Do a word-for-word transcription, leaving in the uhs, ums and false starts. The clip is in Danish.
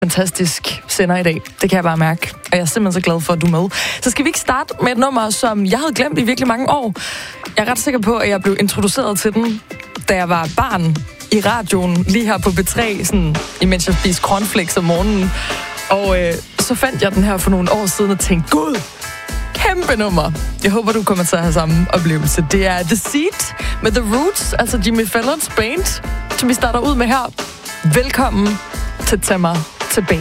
fantastisk sender i dag. Det kan jeg bare mærke. Og jeg er simpelthen så glad for, at du er med. Så skal vi ikke starte med et nummer, som jeg havde glemt i virkelig mange år. Jeg er ret sikker på, at jeg blev introduceret til den, da jeg var barn i radioen, lige her på B tre, sådan, imens jeg spiste cornflakes om morgenen. Og øh, så fandt jeg den her for nogle år siden og tænkte, gud, kæmpe nummer. Jeg håber, du kommer til at have samme oplevelse. Det er The Seed med The Roots, altså Jimmy Fallons band, som vi starter ud med her. Velkommen til Tag mig tilbage.